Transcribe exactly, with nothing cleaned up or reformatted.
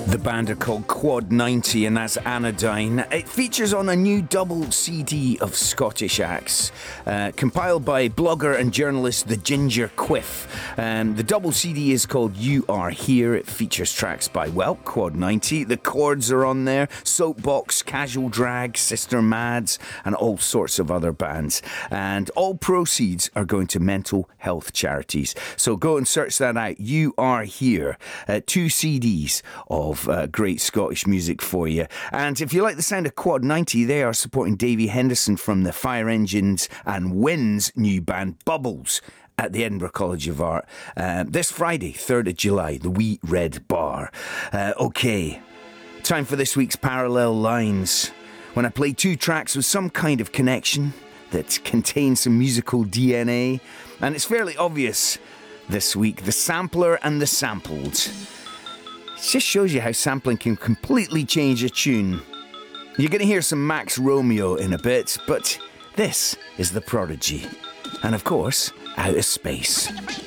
The band are called Quad ninety, and that's Anodyne. It features on a new double C D of Scottish acts, uh, compiled by blogger and journalist The Ginger Quiff. Um, the double C D is called You Are Here. It features tracks by, well, Quad ninety. The Chords are on there, Soapbox, Casual Drag, Sister Mads, and all sorts of other bands. And all proceeds are going to mental health charities. So go and search that out. You Are Here. Uh, two C Ds of Uh, great Scottish music for you. And if you like the sound of Quad ninety, they are supporting Davy Henderson from the Fire Engines and Winds new band Bubbles at the Edinburgh College of Art uh, this Friday, third of July, the Wee Red Bar. Uh, okay, time for this week's Parallel Lines, when I play two tracks with some kind of connection that contain some musical D N A. And it's fairly obvious this week, the sampler and the sampled. It just shows you how sampling can completely change a tune. You're going to hear some Max Romeo in a bit, but this is The Prodigy. And of course, Outer Space.